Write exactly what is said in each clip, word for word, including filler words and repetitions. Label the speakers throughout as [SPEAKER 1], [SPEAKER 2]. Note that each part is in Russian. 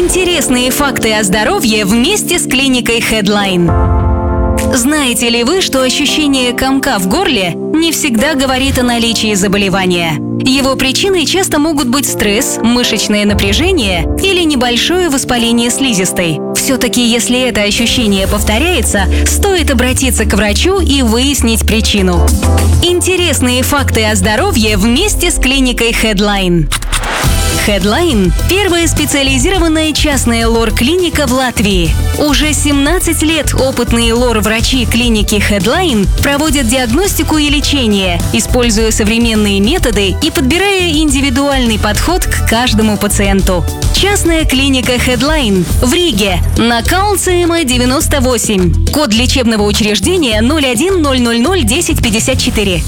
[SPEAKER 1] Интересные факты о здоровье вместе с клиникой Headline. Знаете ли вы, что ощущение комка в горле не всегда говорит о наличии заболевания? Его причиной часто могут быть стресс, мышечное напряжение или небольшое воспаление слизистой. Все-таки, если это ощущение повторяется, стоит обратиться к врачу и выяснить причину. Интересные факты о здоровье вместе с клиникой Headline. Headline – первая специализированная частная лор-клиника в Латвии. Уже семнадцать лет опытные лор-врачи клиники Headline проводят диагностику и лечение, используя современные методы и подбирая индивидуальный подход к каждому пациенту. Частная клиника Headline в Риге на Калциема девяносто восемь. Код лечебного учреждения ноль один ноль ноль ноль десять пятьдесят четыре.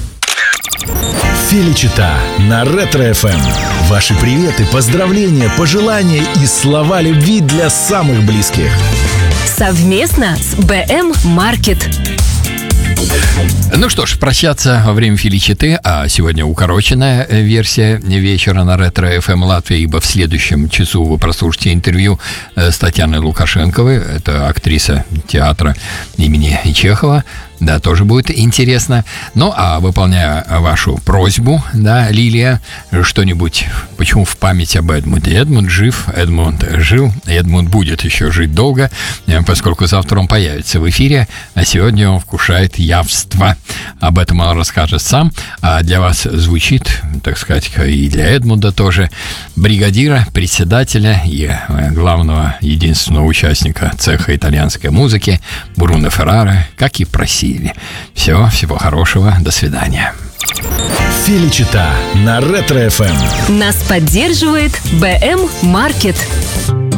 [SPEAKER 2] Феличита на Ретро-эф эм. Ваши приветы, поздравления, пожелания и слова любви для самых близких.
[SPEAKER 1] Совместно с бэ эм Market.
[SPEAKER 3] Ну что ж, прощаться во время Феличиты, а сегодня укороченная версия вечера на Ретро-эф эм Латвии, ибо в следующем часу вы прослушаете интервью с Татьяной Лукашенковой, это актриса театра имени Чехова. Да, тоже будет интересно. Ну, а выполняя вашу просьбу, да, Лилия, что-нибудь, почему в память об Эдмунде? Эдмунд жив, Эдмунд жил, Эдмунд будет еще жить долго, поскольку завтра он появится в эфире, а сегодня он вкушает явство. Об этом он расскажет сам, а для вас звучит, так сказать, и для Эдмунда тоже, бригадира, председателя и главного, единственного участника цеха итальянской музыки Бруно Феррара, как и просили. Все, всего хорошего, до свидания.
[SPEAKER 2] Феличита на Ретро-эф эм.
[SPEAKER 1] Нас поддерживает бэ эм Market.